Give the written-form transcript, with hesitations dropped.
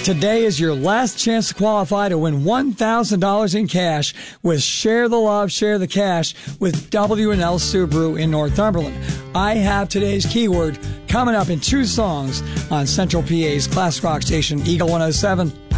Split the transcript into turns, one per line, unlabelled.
Today is your last chance to qualify to win $1,000 in cash with Share the Love, Share the Cash with W&L Subaru in Northumberland. I have today's keyword coming up in 2 songs on Central PA's classic rock station, Eagle 107.